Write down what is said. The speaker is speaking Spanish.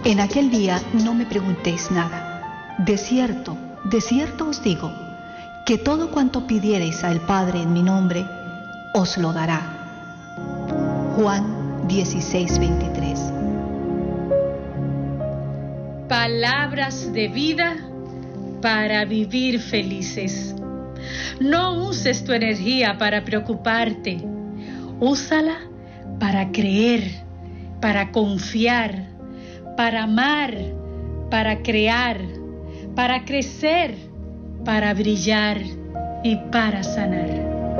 En aquel día no me preguntéis nada. De cierto os digo, que todo cuanto pidiereis al Padre en mi nombre, os lo dará. Juan 16:23. Palabras de vida para vivir felices. No uses tu energía para preocuparte. Úsala para creer, para confiar, para amar, para crear, para crecer, para brillar y para sanar.